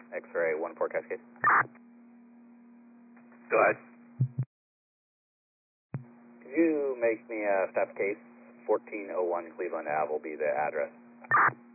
X-ray 1-4 Cascade. Go ahead. Could you make me a staff case 1401 Cleveland Ave will be the address?